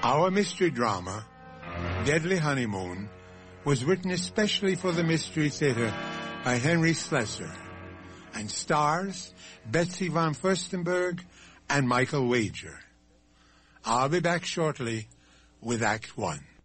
Our mystery drama, Deadly Honeymoon, was written especially for the Mystery Theater by Henry Slessor and stars Betsy von Furstenberg and Michael Wager. I'll be back shortly with Act One.